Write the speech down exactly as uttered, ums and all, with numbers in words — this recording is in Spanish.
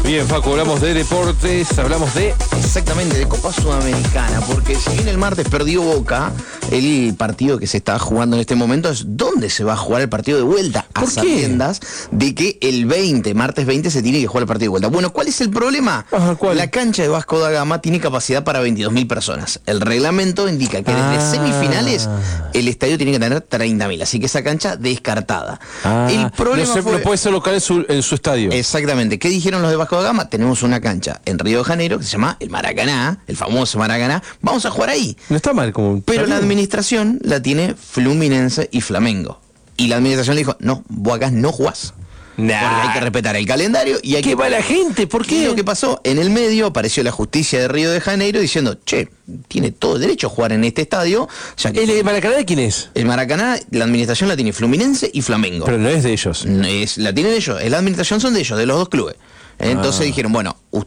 Bien, Facu, hablamos de deportes, hablamos de... Exactamente, de Copa Sudamericana, porque si bien el martes perdió Boca, el partido que se está jugando en este momento es dónde se va a jugar el partido de vuelta, a sabiendas de que el veinte, martes veinte, se tiene que jugar el partido de vuelta. Bueno, ¿cuál es el problema? Ajá, ¿cuál? La cancha de Vasco da Gama tiene capacidad para veintidós mil personas. El reglamento indica que desde Ah. semifinales el estadio tiene que tener treinta mil, así que esa cancha descartada. Ah, el problema no, se, fue... no puede ser local en su, en su estadio. Exactamente. ¿Qué dijeron los de Vasco da Gama? Tenemos una cancha en Río de Janeiro que se llama el Maracaná, el famoso Maracaná. Vamos a jugar ahí. No está mal como... Pero la administración la tiene Fluminense y Flamengo. Y la administración le dijo, no, vos acá no jugás. Nah. Porque hay que respetar el calendario y hay ¿Qué que... va la gente? ¿Por ¿Qué es qué? lo que pasó? En el medio apareció la justicia de Río de Janeiro diciendo, che, tiene todo el derecho a jugar en este estadio, ya que... ¿El Maracaná de quién es? El Maracaná, la administración la tiene Fluminense y Flamengo. Pero no es de ellos. No es, la tienen ellos, es la administración son de ellos, de los dos clubes. Entonces Ah. dijeron, bueno,